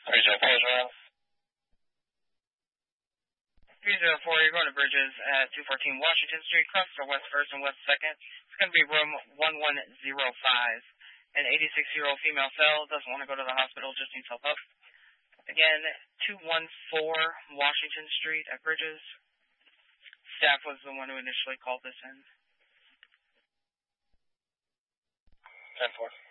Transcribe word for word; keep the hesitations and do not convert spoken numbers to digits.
three zero four zero. three zero four, you're going to Bridges at two fourteen Washington Street, across the West first and West second. It's going to be room one one zero five. An eighty-six-year-old female fell, doesn't want to go to the hospital, just needs help up. Again, two one four Washington Street at Bridges. Staff was the one who initially called this in. ten four.